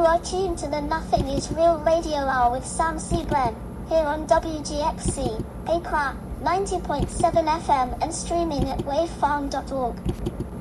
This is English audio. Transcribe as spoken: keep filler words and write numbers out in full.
are tuned to the Nothing Is Real Radio Hour with Sam Seaglen, here on W G X C, Accra, ninety point seven F M and streaming at wavefarm dot org.